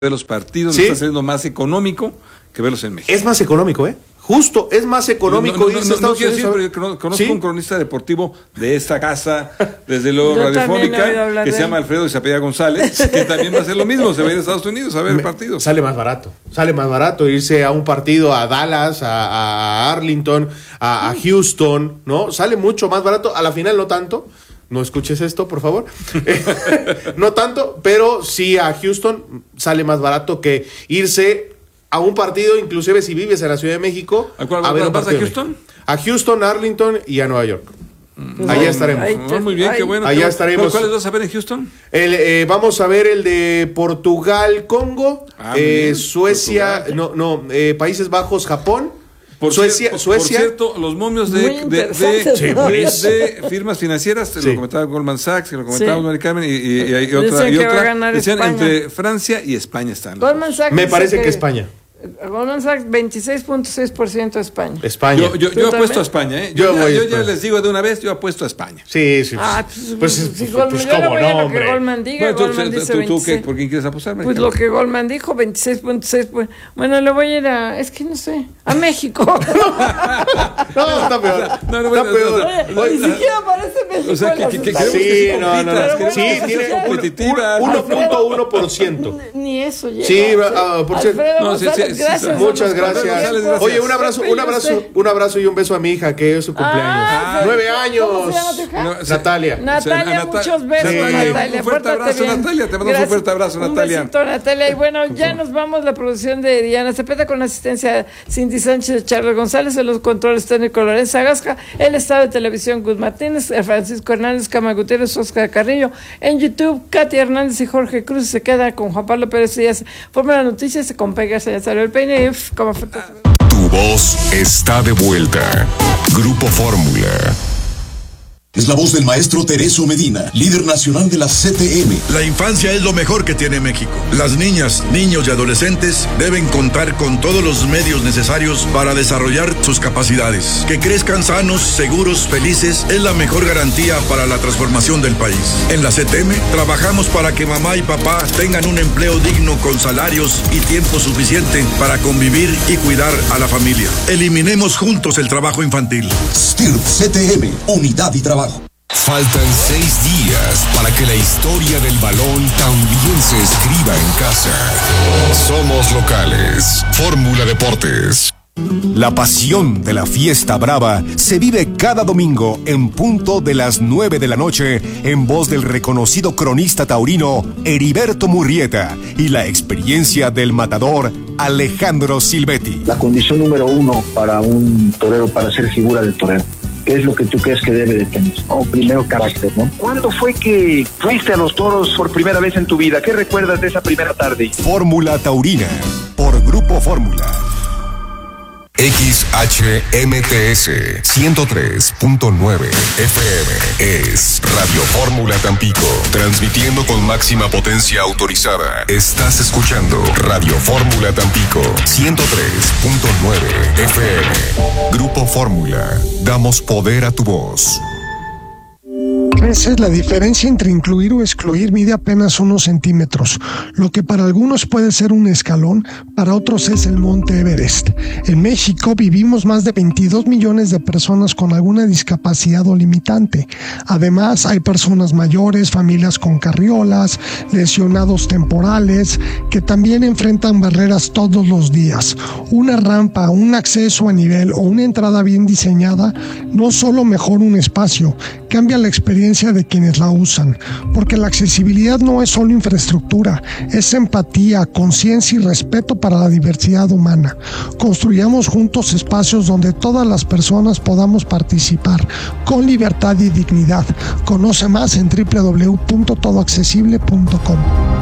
de los partidos, ¿Sí? Está siendo más económico que verlos en México. Es más económico, ¿eh? Justo, es más económico irse a Estados quiero decir, Unidos. pero yo conozco ¿Sí? un cronista deportivo de esta casa, desde luego Yo también he oído radiofónica, hablar que de se llama él. Alfredo y se apellida González, que también va a hacer lo mismo, se va a ir a Estados Unidos a ver partidos. Sale más barato irse a un partido a Dallas, a Arlington, a Houston, ¿no? Sale mucho más barato, a la final no tanto. No escuches esto, por favor. No tanto, pero sí a Houston sale más barato que irse a un partido, inclusive si vives en la Ciudad de México. ¿A cuál ver un vas a partido de Houston? México. A Houston, Arlington y a Nueva York. Allá estaremos. Muy bien, qué bueno. Allá estaremos. ¿Cuáles vas a ver en Houston? Vamos a ver el de Portugal, Congo, Bien. Suecia, Portugal. Países Bajos, Japón. Por Suecia. cierto, los momios Muy interesantes, de firmas financieras, te Sí. lo comentaba Goldman Sachs, que lo comentaba Sí. Mari Carmen, y Dicen que va a ganar decían España. entre Francia y España están. Goldman Sachs Me dice parece que España. Goldman Sachs 26.6% España. España. Yo ¿Tú apuesto también? a España, ¿eh? Yo voy a ya España. les digo de una vez, yo apuesto a España. Sí. Pues Goldman, yo le cómo voy a no, lo que hombre. Goldman diga. Bueno, Goldman dice ¿tú 26. por quién quieres apostar? Pues lo que Goldman dijo, 26.6. Pues, bueno, le voy a ir es que no sé, a México. No, está peor. Está peor. Oye, ni siquiera aparece México. O sea, en las que estadísticas. Sí, queremos no. queremos Sí, que tiene sean competitivas. 1.1%. Ni eso llega. Sí, por cierto. Alfredo No, sí, González, sí, gracias. Muchas González, gracias. gracias. Oye, un abrazo y un beso a mi hija, que es su cumpleaños. 9 años. ¿Cómo se llama tu hija? No, Natalia. Natalia, muchos besos, Sí. Natalia. Un fuerte Pórtate abrazo, bien. Natalia. Te mando un Gracias. fuerte abrazo, Natalia. Un besito, Natalia. Y bueno, ya nos vamos. La producción de Diana Cepeda con la asistencia de Cindy Sánchez, de Charles González, en los controles técnicos Lorenzo Agasca, el estado de televisión Gus Martínez, Francisco Hernández, Cama Gutiérrez, Oscar Carrillo. En YouTube, Katia Hernández y Jorge Cruz se queda con Juan Pablo Pérez Díaz. Forma las noticias, se con Pegas, ya salió el peine y como fue. Tu voz está de vuelta. Grupo Fórmula. Es la voz del maestro Tereso Medina, líder nacional de la CTM. La infancia es lo mejor que tiene México. Las niñas, niños y adolescentes deben contar con todos los medios necesarios para desarrollar sus capacidades. Que crezcan sanos, seguros, felices es la mejor garantía para la transformación del país. En la CTM trabajamos para que mamá y papá tengan un empleo digno con salarios y tiempo suficiente para convivir y cuidar a la familia. Eliminemos juntos el trabajo infantil. STIRP CTM, unidad y trabajo. Faltan 6 días para que la historia del balón también se escriba en casa. Somos locales. Fórmula Deportes. La pasión de la fiesta brava se vive cada domingo en punto de las 9 de la noche en voz del reconocido cronista taurino Heriberto Murrieta y la experiencia del matador Alejandro Silvetti. La condición número 1 para un torero, para ser figura del torero. ¿Qué es lo que tú crees que debe de tener? Primero, carácter, ¿no? ¿Cuándo fue que fuiste a los toros por primera vez en tu vida? ¿Qué recuerdas de esa primera tarde? Fórmula Taurina por Grupo Fórmula. XHMTS 103.9 FM es Radio Fórmula Tampico, transmitiendo con máxima potencia autorizada. Estás escuchando Radio Fórmula Tampico 103.9 FM. Grupo Fórmula, damos poder a tu voz. Esa es la diferencia entre incluir o excluir. Mide apenas unos centímetros. Lo que para algunos puede ser un escalón, para otros es el Monte Everest. En México vivimos más de 22 millones de personas con alguna discapacidad o limitante. Además, hay personas mayores, familias con carriolas, lesionados temporales, que también enfrentan barreras todos los días. Una rampa, un acceso a nivel o una entrada bien diseñada no solo mejora un espacio, cambia la experiencia de quienes la usan, porque la accesibilidad no es solo infraestructura, es empatía, conciencia y respeto para la diversidad humana. Construyamos juntos espacios donde todas las personas podamos participar con libertad y dignidad. Conoce más en www.todoaccesible.com.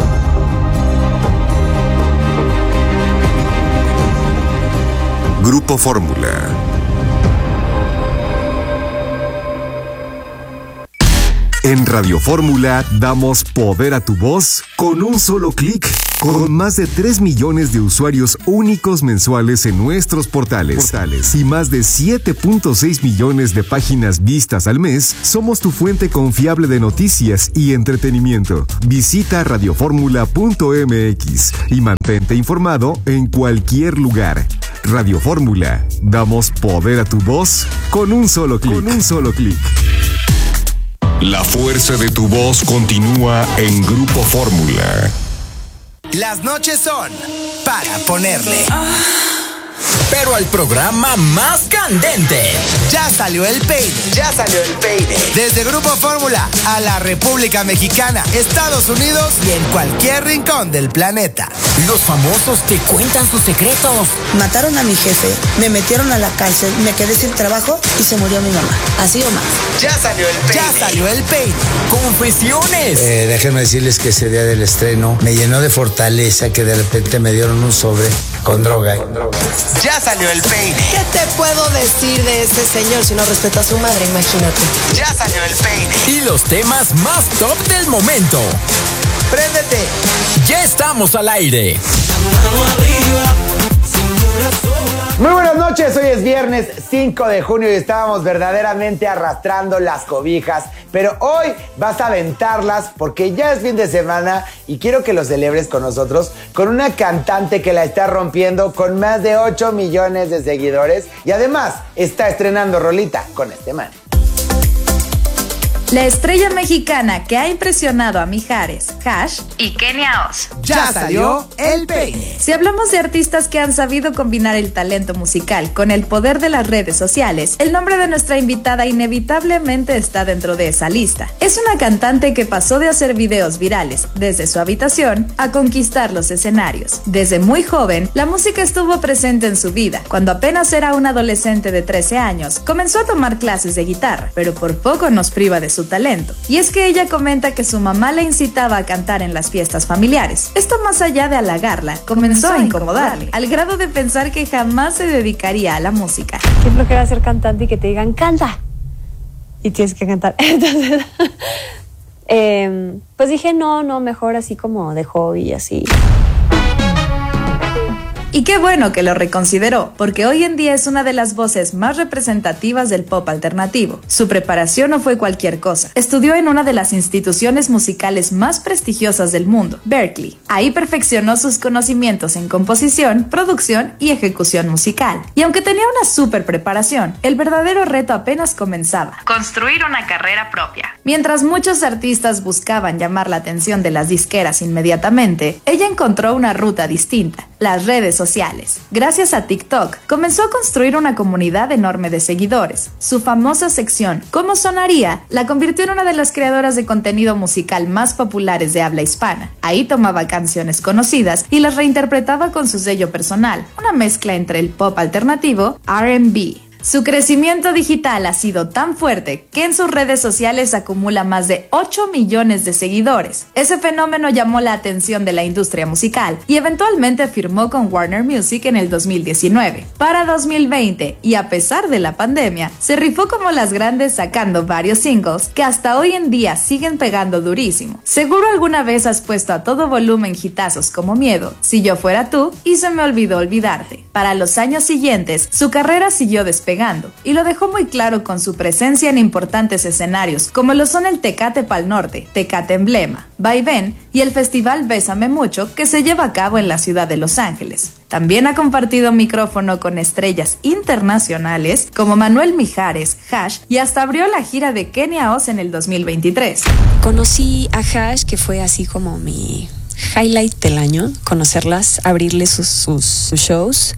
Grupo Fórmula. En Radio Fórmula damos poder a tu voz con un solo clic. Con más de 3 millones de usuarios únicos mensuales en nuestros portales y más de 7.6 millones de páginas vistas al mes, somos tu fuente confiable de noticias y entretenimiento. Visita radioformula.mx y mantente informado en cualquier lugar. Radio Fórmula, damos poder a tu voz con un solo clic. La fuerza de tu voz continúa en Grupo Fórmula. Las noches son para ponerle. Pero al programa más candente. Ya salió el peine. Desde Grupo Fórmula a la República Mexicana, Estados Unidos y en cualquier rincón del planeta. Los famosos te cuentan sus secretos. Mataron a mi jefe, me metieron a la cárcel, me quedé sin trabajo y se murió mi mamá. Así o más. Ya salió el peine. Confesiones. Déjenme decirles que ese día del estreno me llenó de fortaleza que de repente me dieron un sobre con droga. Ya salió el peine. ¿Qué te puedo decir de ese señor si no respeta a su madre? Imagínate. Ya salió el peine. Y los temas más top del momento. Préndete. Ya estamos al aire. Muy buenas noches, hoy es viernes 5 de junio y estábamos verdaderamente arrastrando las cobijas, pero hoy vas a aventarlas porque ya es fin de semana y quiero que lo celebres con nosotros, con una cantante que la está rompiendo con más de 8 millones de seguidores y además está estrenando rolita con este man. La estrella mexicana que ha impresionado a Mijares, Hash y Kenia Oz. Ya salió el peine. Si hablamos de artistas que han sabido combinar el talento musical con el poder de las redes sociales, el nombre de nuestra invitada inevitablemente está dentro de esa lista. Es una cantante que pasó de hacer videos virales desde su habitación a conquistar los escenarios. Desde muy joven, la música estuvo presente en su vida. Cuando apenas era una adolescente de 13 años, comenzó a tomar clases de guitarra, pero por poco nos priva de su talento. Y es que ella comenta que su mamá la incitaba a cantar en las fiestas familiares. Esto, más allá de halagarla, comenzó a incomodarle, al grado de pensar que jamás se dedicaría a la música. Qué flojera ser cantante y que te digan canta y tienes que cantar. Entonces pues dije no, mejor así como de hobby, así. Y qué bueno que lo reconsideró, porque hoy en día es una de las voces más representativas del pop alternativo. Su preparación no fue cualquier cosa. Estudió en una de las instituciones musicales más prestigiosas del mundo, Berklee. Ahí perfeccionó sus conocimientos en composición, producción y ejecución musical. Y aunque tenía una súper preparación, el verdadero reto apenas comenzaba: construir una carrera propia. Mientras muchos artistas buscaban llamar la atención de las disqueras inmediatamente, ella encontró una ruta distinta: las redes sociales. Gracias a TikTok, comenzó a construir una comunidad enorme de seguidores. Su famosa sección ¿Cómo sonaría? La convirtió en una de las creadoras de contenido musical más populares de habla hispana. Ahí tomaba canciones conocidas y las reinterpretaba con su sello personal, una mezcla entre el pop alternativo, R&B. Su crecimiento digital ha sido tan fuerte que en sus redes sociales acumula más de 8 millones de seguidores. Ese fenómeno llamó la atención de la industria musical y eventualmente firmó con Warner Music en el 2019. Para 2020, y a pesar de la pandemia, se rifó como las grandes sacando varios singles que hasta hoy en día siguen pegando durísimo. Seguro alguna vez has puesto a todo volumen hitazos como Miedo, Si yo fuera tú y Se me olvidó olvidarte. Para los años siguientes, su carrera siguió despegando y lo dejó muy claro con su presencia en importantes escenarios como lo son el Tecate Pal Norte, Tecate Emblema, Vaivén y el Festival Bésame Mucho que se lleva a cabo en la ciudad de Los Ángeles. También ha compartido micrófono con estrellas internacionales como Manuel Mijares, Hash y hasta abrió la gira de Kenia Oz en el 2023. Conocí a Hash, que fue así como mi highlight del año, conocerlas, abrirles sus shows.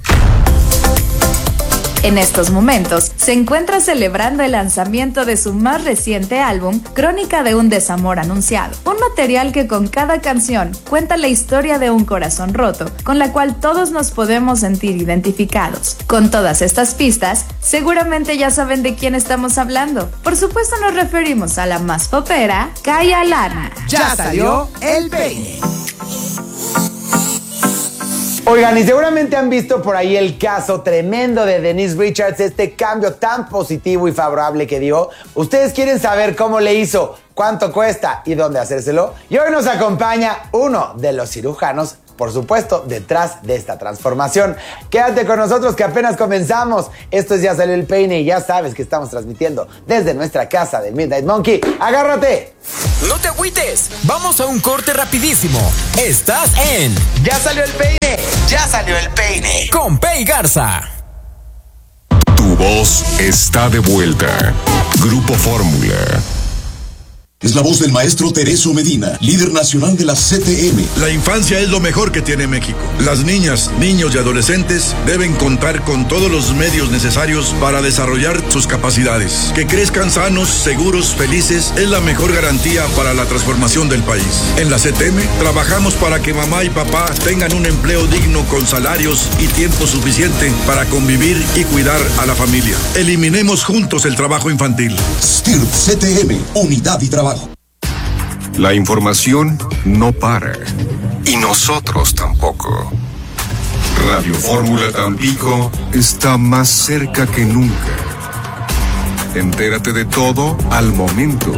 En estos momentos, se encuentra celebrando el lanzamiento de su más reciente álbum, Crónica de un desamor anunciado. Un material que con cada canción cuenta la historia de un corazón roto, con la cual todos nos podemos sentir identificados. Con todas estas pistas, seguramente ya saben de quién estamos hablando. Por supuesto nos referimos a la más popera, Kaya Lana. Ya salió el peine. Oigan, y seguramente han visto por ahí el caso tremendo de Denise Richards, este cambio tan positivo y favorable que dio. ¿Ustedes quieren saber cómo le hizo, cuánto cuesta y dónde hacérselo? Y hoy nos acompaña uno de los cirujanos, por supuesto, detrás de esta transformación. Quédate con nosotros que apenas comenzamos. Esto es Ya Salió el Peine y ya sabes que estamos transmitiendo desde nuestra casa de Midnight Monkey. ¡Agárrate! No te agüites, vamos a un corte rapidísimo. Estás en Ya Salió el Peine, Ya Salió el Peine con Pei Garza. Tu voz está de vuelta. Grupo Fórmula. Es la voz del maestro Tereso Medina, líder nacional de la CTM. La infancia es lo mejor que tiene México. Las niñas, niños y adolescentes deben contar con todos los medios necesarios para desarrollar sus capacidades. Que crezcan sanos, seguros, felices es la mejor garantía para la transformación del país. En la CTM trabajamos para que mamá y papá tengan un empleo digno con salarios y tiempo suficiente para convivir y cuidar a la familia. Eliminemos juntos el trabajo infantil. STIRP CTM, unidad y trabajo. La información no para. Y nosotros tampoco. Radio Fórmula Tampico está más cerca que nunca. Entérate de todo al momento.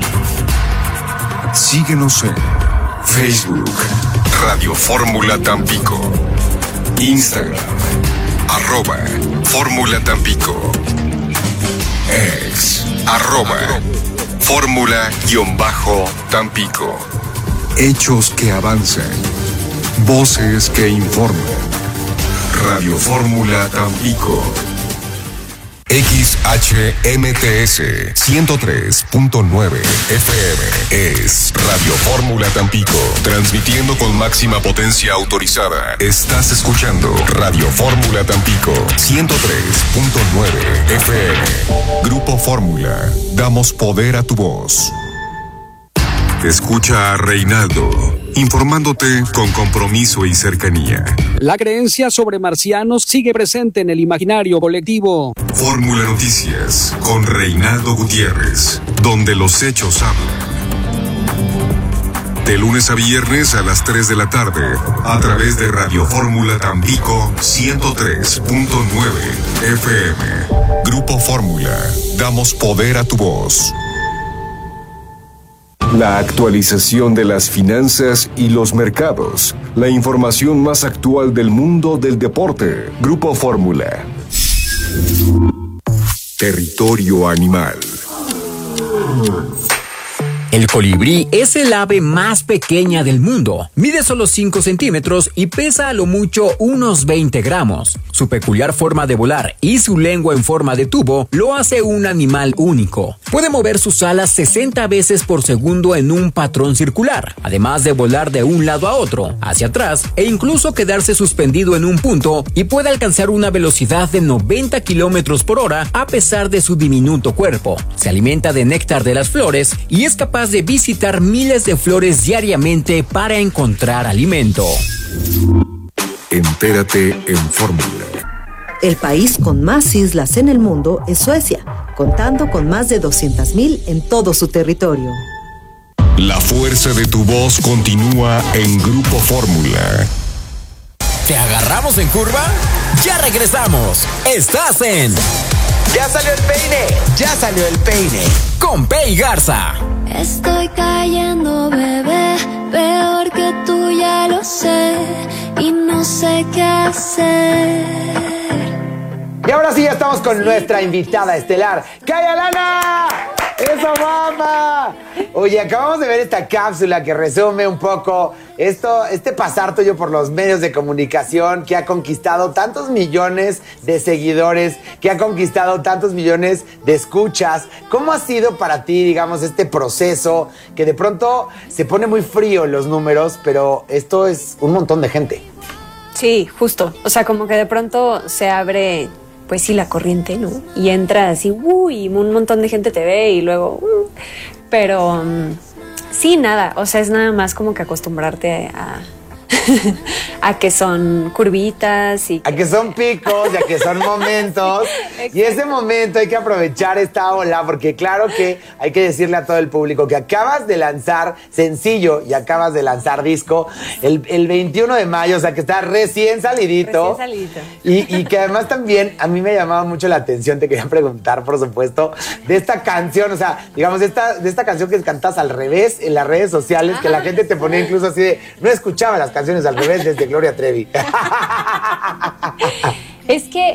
Síguenos en Facebook, Radio Fórmula Tampico. Instagram, @Fórmula Tampico. Ex, @Fórmula-Tampico. Hechos que avanzan. Voces que informan. Radio Fórmula Tampico. XHMTS 103.9 FM es Radio Fórmula Tampico, transmitiendo con máxima potencia autorizada. Estás escuchando Radio Fórmula Tampico 103.9 FM. Grupo Fórmula, damos poder a tu voz. Escucha a Reinaldo, informándote con compromiso y cercanía. La creencia sobre marcianos sigue presente en el imaginario colectivo. Fórmula Noticias con Reinaldo Gutiérrez, donde los hechos hablan. De lunes a viernes a las 3 de la tarde, a través de Radio Fórmula Tampico 103.9 FM. Grupo Fórmula, damos poder a tu voz. La actualización de las finanzas y los mercados. La información más actual del mundo del deporte. Grupo Fórmula. Territorio animal. El colibrí es el ave más pequeña del mundo. Mide solo 5 centímetros y pesa a lo mucho unos 20 gramos. Su peculiar forma de volar y su lengua en forma de tubo lo hace un animal único. Puede mover sus alas 60 veces por segundo en un patrón circular, además de volar de un lado a otro, hacia atrás e incluso quedarse suspendido en un punto, y puede alcanzar una velocidad de 90 kilómetros por hora a pesar de su diminuto cuerpo. Se alimenta de néctar de las flores y es capaz de visitar miles de flores diariamente para encontrar alimento. Entérate en Fórmula. El país con más islas en el mundo es Suecia, contando con más de 200,000 en todo su territorio. La fuerza de tu voz continúa en Grupo Fórmula. ¿Te agarramos en curva? Ya regresamos. Estás en Ya Salió el Peine, Ya Salió el Peine con Pei Garza. Estoy cayendo, bebé, peor que tú ya lo sé, y no sé qué hacer. Y ahora sí, ya estamos con nuestra invitada estelar, Kaya Lana. ¡Eso, mamá! Oye, acabamos de ver esta cápsula que resume un poco este pasar tuyo por los medios de comunicación que ha conquistado tantos millones de seguidores, que ha conquistado tantos millones de escuchas. ¿Cómo ha sido para ti, digamos, este proceso que de pronto se pone muy frío en los números, pero esto es un montón de gente? Sí, justo. O sea, como que de pronto se abre, pues sí, la corriente, ¿no? Y entra así, y un montón de gente te ve y luego, pero sí, nada. O sea, es nada más como que acostumbrarte a que son curvitas y a que son picos y a que son momentos. Y ese momento hay que aprovechar esta ola, porque claro que hay que decirle a todo el público que acabas de lanzar sencillo y acabas de lanzar disco el 21 de mayo, o sea que está recién salidito. Y que además también a mí me llamaba mucho la atención, te quería preguntar, por supuesto, de esta canción, o sea, digamos, de esta canción que cantas al revés en las redes sociales, que la gente te ponía incluso así de, no escuchaba las canciones al revés desde Gloria Trevi. Es que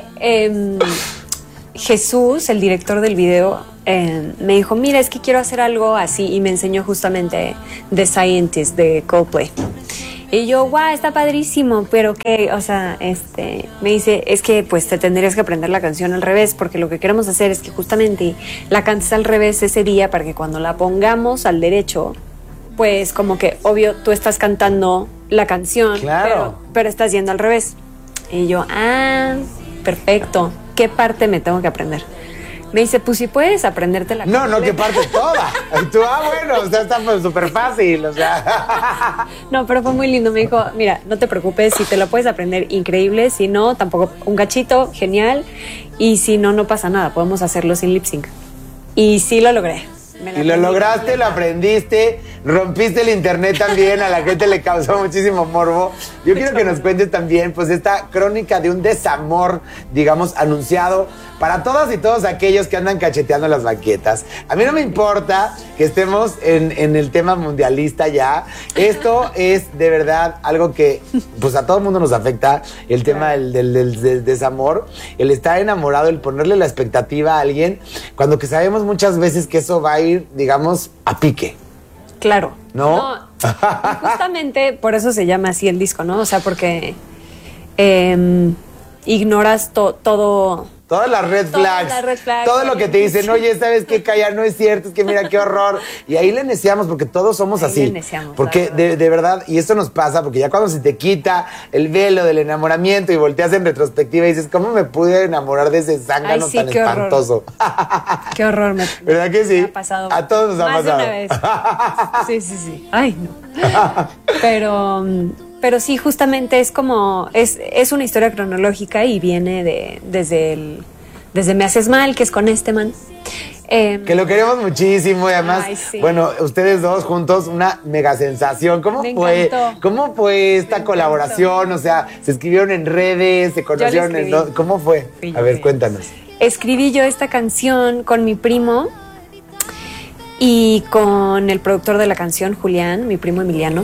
Jesús, el director del video, me dijo, mira, es que quiero hacer algo así, y me enseñó justamente The Scientist de Coldplay. Y yo, guau, está padrísimo, pero que, o sea, me dice, es que pues te tendrías que aprender la canción al revés, porque lo que queremos hacer es que justamente la cantes al revés ese día para que cuando la pongamos al derecho, pues como que, obvio, tú estás cantando la canción, claro, pero estás yendo al revés. Y yo, perfecto, ¿qué parte me tengo que aprender? Me dice, pues si puedes aprenderte la canción. No, ¿qué parte toda? Y tú, bueno, o sea, está súper fácil, o sea. No, pero fue muy lindo, me dijo, mira, no te preocupes, si te lo puedes aprender, increíble, si no, tampoco, un cachito, genial, y si no, no pasa nada, podemos hacerlo sin lip sync. Y sí lo logré. Y lo lograste, lo aprendiste, rompiste el internet también, a la gente le causó muchísimo morbo. Yo quiero que nos cuentes también, pues, esta crónica de un desamor, digamos, anunciado para todas y todos aquellos que andan cacheteando las banquetas. A mí no me importa que estemos en el tema mundialista ya. Esto es de verdad algo que, pues, a todo el mundo nos afecta, el tema del desamor, el estar enamorado, el ponerle la expectativa a alguien, cuando que sabemos muchas veces que eso va a ir, digamos, a pique. Claro. ¿No? Y justamente por eso se llama así el disco, ¿no? O sea, porque ignoras todo... Todas las red flags, todo lo que te dicen, oye, ¿sabes qué, Calla? No es cierto, es que mira qué horror. Y ahí le neciamos, porque todos somos así. Porque de verdad, y esto nos pasa, porque ya cuando se te quita el velo del enamoramiento y volteas en retrospectiva y dices, ¿cómo me pude enamorar de ese zángano tan espantoso? Qué horror. ¿Verdad que sí? Me ha pasado. A todos nos ha pasado. Más de una vez. Sí. Ay, no. Pero sí, justamente es como, es una historia cronológica y viene desde Me Haces Mal, que es con este man. Que lo queremos muchísimo y además, bueno, ustedes dos juntos, una mega sensación. ¿Cómo fue esta colaboración? O sea, se escribieron en redes, se conocieron ¿cómo fue? A ver, cuéntanos. Escribí yo esta canción con mi primo y con el productor de la canción, Julián, mi primo Emiliano.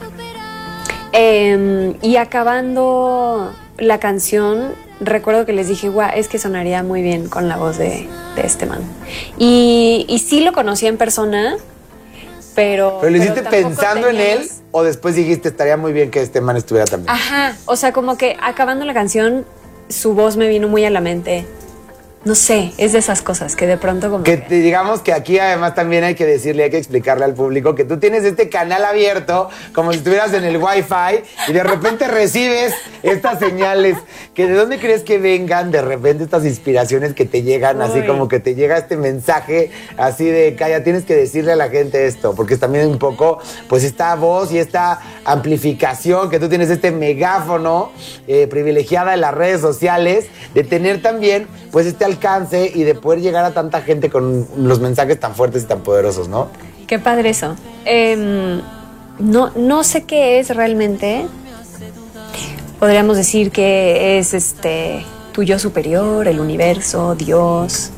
Y acabando la canción, recuerdo que les dije, guau, es que sonaría muy bien con la voz de este man. Y sí lo conocí en persona, pero lo hiciste pensando en él, o después dijiste, estaría muy bien que este man estuviera también. Ajá, o sea, como que acabando la canción, su voz me vino muy a la mente. No sé, es de esas cosas que de pronto como... digamos que aquí además también hay que explicarle al público que tú tienes este canal abierto como si estuvieras en el Wi-Fi y de repente recibes estas señales que de dónde crees que vengan de repente estas inspiraciones que te llegan, así como que te llega este mensaje así de, Calla, tienes que decirle a la gente esto, porque es también un poco pues esta voz y esta amplificación que tú tienes, este megáfono privilegiada en las redes sociales, de tener también pues este alcance y de poder llegar a tanta gente con los mensajes tan fuertes y tan poderosos, ¿no? Qué padre eso. No sé qué es realmente. Podríamos decir que es tu yo superior, el universo, Dios.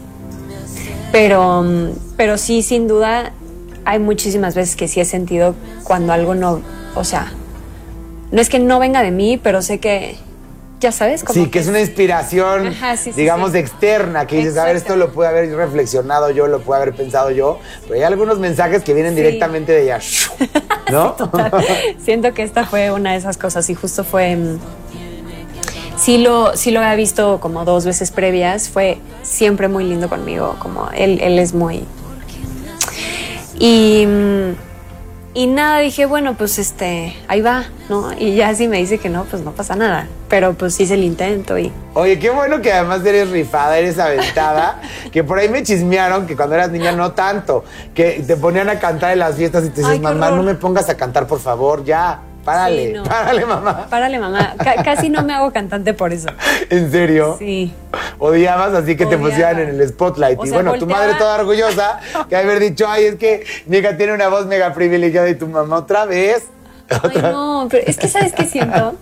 Pero sí, sin duda, hay muchísimas veces que sí he sentido cuando algo no, o sea, no es que no venga de mí, pero sé que, ya sabes, como sí, que es una inspiración, digamos, externa, que dices, a ver, esto lo pude haber reflexionado yo, lo pude haber pensado yo, pero hay algunos mensajes que vienen directamente de allá, ¿no? Total. Siento que esta fue una de esas cosas y justo fue... Sí lo había visto como 2 veces previas, fue siempre muy lindo conmigo, como él es muy... Y nada, dije, bueno, pues ahí va, ¿no? Y ya si me dice que no, pues no pasa nada. Pero pues hice el intento y... Oye, qué bueno que además eres rifada, eres aventada. Que por ahí me chismearon que cuando eras niña no tanto. Que te ponían a cantar en las fiestas y te dices, mamá, no me pongas a cantar, por favor, ya. Párale, Sí, no. párale, mamá. Párale, mamá. Casi no me hago cantante por eso. ¿En serio? Sí. Odiabas así que te Odiaba. pusieran en el spotlight. O Y sea, bueno, tu volteaba. madre toda orgullosa que haber dicho, ay, es que mi hija tiene una voz mega privilegiada y tu mamá otra vez. Ay, no, pero es que ¿sabes qué siento?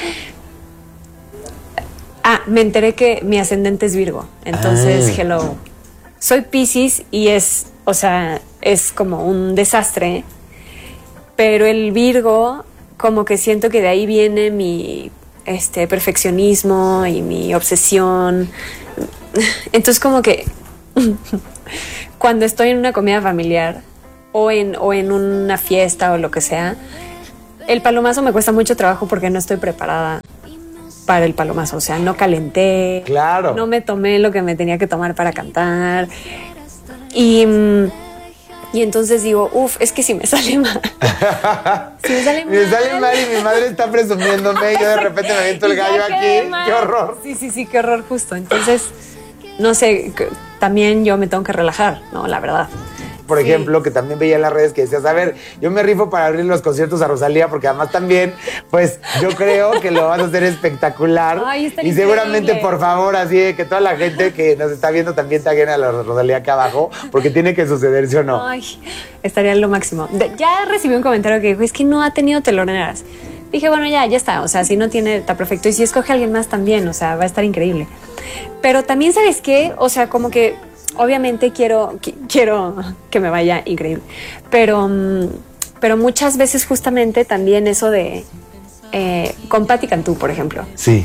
Me enteré que mi ascendente es Virgo. Entonces, hello. Soy Piscis y es, o sea, es como un desastre. Pero el Virgo, como que siento que de ahí viene mi perfeccionismo y mi obsesión. Entonces, como que cuando estoy en una comida familiar o en una fiesta o lo que sea, el palomazo me cuesta mucho trabajo porque no estoy preparada para el palomazo. O sea, no calenté. Claro. No me tomé lo que me tenía que tomar para cantar. Y entonces digo, es que si me sale mal. Si me sale mal. Me sale mal y mi madre está presumiéndome y yo de repente me aviento el Y ya gallo quedé aquí. mal. ¡Qué horror! Sí, qué horror justo. Entonces, no sé, también yo me tengo que relajar, ¿no? La verdad. Por ejemplo, que también veía en las redes que decías, a ver, yo me rifo para abrir los conciertos a Rosalía porque además también, pues yo creo que lo vas a hacer espectacular. Ay, está y seguramente, increíble. por favor, así de que toda la gente que nos está viendo también taguen a la Rosalía acá abajo, porque tiene que suceder, ¿sí o no? Ay, estaría lo máximo. Ya recibí un comentario que dijo, es que no ha tenido teloneras. Dije, bueno, ya está. O sea, si no tiene, está perfecto. Y si escoge a alguien más también, o sea, va a estar increíble. Pero también, ¿sabes qué? O sea, como que obviamente quiero que me vaya increíble. Pero muchas veces justamente también eso de con Patti Cantú, por ejemplo. Sí.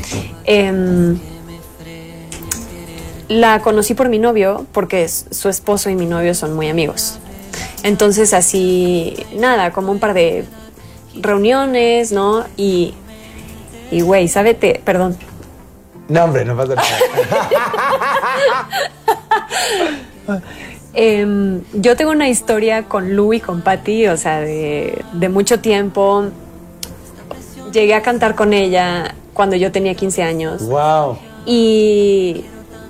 La conocí por mi novio porque su esposo y mi novio son muy amigos. Entonces así, nada, como un par de reuniones, ¿no? Y güey, perdón. No, hombre, no pasa nada. Yo tengo una historia con Lu y con Patti, o sea, de mucho tiempo. Llegué a cantar con ella cuando yo tenía 15 años. ¡Wow! Y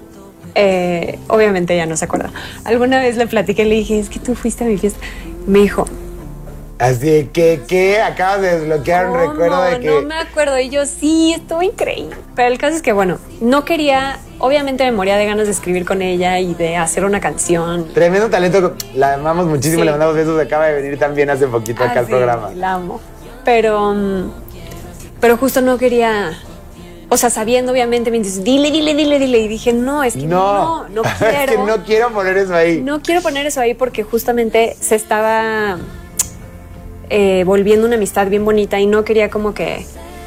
obviamente ella no se acuerda. Alguna vez le platiqué, le dije, es que tú fuiste a mi fiesta. Me dijo, así que acabas de desbloquear un recuerdo de que... No me acuerdo. Y yo, sí, estuvo increíble. Pero el caso es que, bueno, no quería... Obviamente me moría de ganas de escribir con ella y de hacer una canción. Tremendo talento, la amamos muchísimo, Sí. le mandamos besos, acaba de venir también hace poquito acá al Sí, programa. la amo. Pero justo no quería... O sea, sabiendo obviamente, me dices, dile. Y dije, no, es que no quiero. Es que no quiero poner eso ahí. No quiero poner eso ahí porque justamente se estaba volviendo una amistad bien bonita y no quería como que,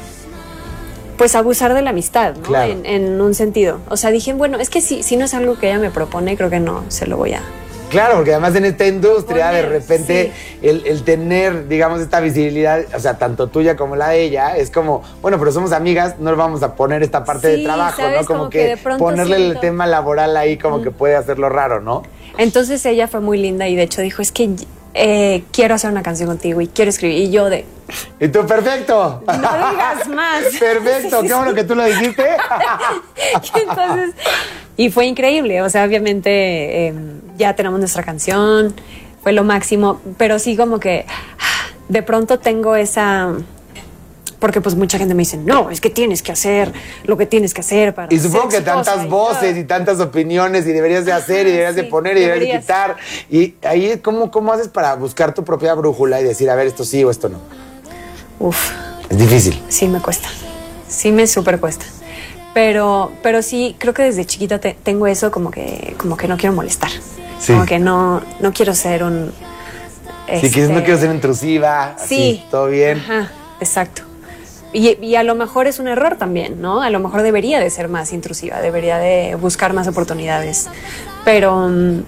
pues, abusar de la amistad, ¿no? Claro. En un sentido. O sea, dije, bueno, es que si no es algo que ella me propone, creo que no se lo voy a... Claro, porque además en esta industria Poner, de repente el tener, digamos, esta visibilidad, o sea, tanto tuya como la de ella, es como, bueno, pero somos amigas, no le vamos a poner esta parte de Sí, trabajo, ¿sabes? ¿no? Como Como que de que pronto ponerle siento- el tema laboral ahí como que puede hacerlo raro, ¿no? Entonces ella fue muy linda y de hecho dijo, es que quiero hacer una canción contigo y quiero escribir. Y yo de... Y tú, perfecto. No digas más. Perfecto, Sí, qué bueno que tú lo dijiste. Y entonces, y fue increíble, o sea, obviamente ya tenemos nuestra canción, fue lo máximo, pero sí como que de pronto tengo esa... Porque pues mucha gente me dice, no, es que tienes que hacer lo que tienes que hacer para Y supongo ser que tantas exitosa", y voces y tantas opiniones y deberías de hacer y deberías de poner y deberías de deberías. quitar. Y ahí, ¿cómo haces para buscar tu propia brújula y decir, a ver, esto sí o esto no? Uf. Es difícil. Sí me cuesta, sí me súper cuesta. Pero sí, creo que desde chiquita tengo eso como que no quiero molestar. Sí. Como que no quiero ser un... Si quieres, no quiero ser intrusiva. Sí. Así, todo bien. Ajá, exacto. Y a lo mejor es un error también, ¿no? A lo mejor debería de ser más intrusiva, debería de buscar más oportunidades. Pero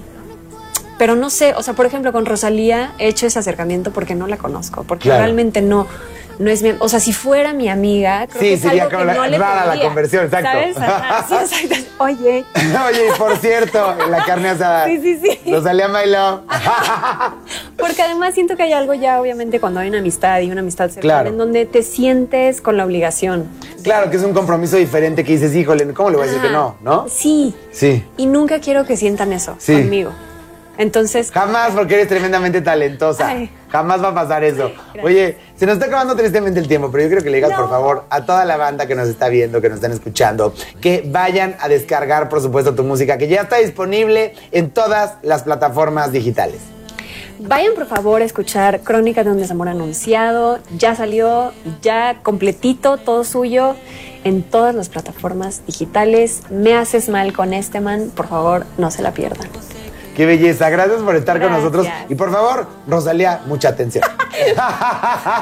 no sé, o sea, por ejemplo, con Rosalía he hecho ese acercamiento porque no la conozco, porque Claro. realmente no es mi... O sea, si fuera mi amiga, creo que es sería algo como que no le rara la pediría, conversión, exacto. ¿sabes? Ajá, sí, exacto. Oye. Oye, y por cierto, en la carne asada. Sí. Rosalía bailó. Porque además siento que hay algo ya, obviamente, cuando hay una amistad y una amistad cercana, Claro. en donde te sientes con la obligación. Claro, que es un compromiso diferente que dices, híjole, ¿cómo le voy a decir que no? ¿No? Sí. Sí. Y nunca quiero que sientan eso Sí. conmigo. Entonces... Jamás, porque eres tremendamente talentosa. Ay. Jamás va a pasar eso. Gracias. Oye, se nos está acabando tristemente el tiempo, pero yo quiero que le digas, por favor, a toda la banda que nos está viendo, que nos están escuchando, que vayan a descargar, por supuesto, tu música, que ya está disponible en todas las plataformas digitales. Vayan por favor a escuchar Crónica de un desamor anunciado. Ya salió, ya completito, todo suyo, en todas las plataformas digitales. Me haces mal con este man, por favor, no se la pierdan. Qué belleza, gracias por estar con Gracias. nosotros. Y por favor, Rosalía, mucha atención.